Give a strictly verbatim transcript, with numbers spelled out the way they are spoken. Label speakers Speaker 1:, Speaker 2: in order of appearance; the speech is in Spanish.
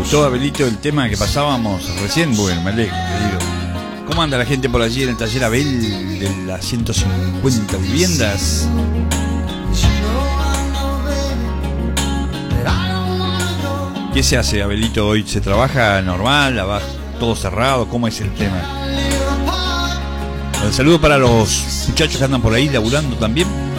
Speaker 1: gustó, Abelito, el tema que pasábamos recién? Bueno, me alegro, querido. ¿Cómo anda la gente por allí en el taller Abel de las ciento cincuenta viviendas? ¿Qué se hace, Abelito, hoy? ¿Se trabaja normal? ¿Todo cerrado? ¿Cómo es el tema? Un saludo para los muchachos que andan por ahí laburando también.